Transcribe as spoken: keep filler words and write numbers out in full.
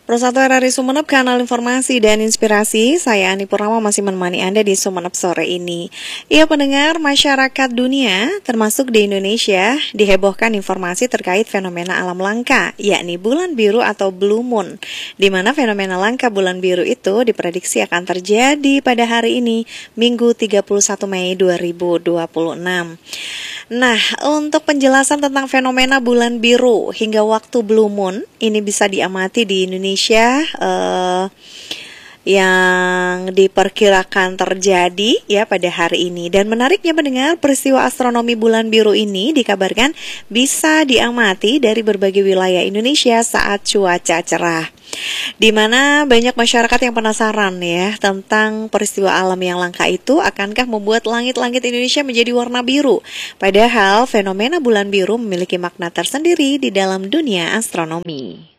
Persatu R R I Sumeneb, kanal informasi dan inspirasi. Saya Ani Purnama masih menemani Anda di Sumeneb sore ini. Iya pendengar, masyarakat dunia termasuk di Indonesia dihebohkan informasi terkait fenomena alam langka, yakni bulan biru atau blue moon, di mana fenomena langka bulan biru itu diprediksi akan terjadi pada hari ini, Minggu tiga puluh satu Mei dua ribu dua puluh enam. Nah, untuk penjelasan tentang fenomena bulan biru hingga waktu blue moon, ini bisa diamati di Indonesia eh, yang diperkirakan terjadi ya pada hari ini. Dan menariknya mendengar peristiwa astronomi bulan biru ini dikabarkan bisa diamati dari berbagai wilayah Indonesia saat cuaca cerah, di mana banyak masyarakat yang penasaran ya tentang peristiwa alam yang langka itu akankah membuat langit-langit Indonesia menjadi warna biru. Padahal fenomena bulan biru memiliki makna tersendiri di dalam dunia astronomi.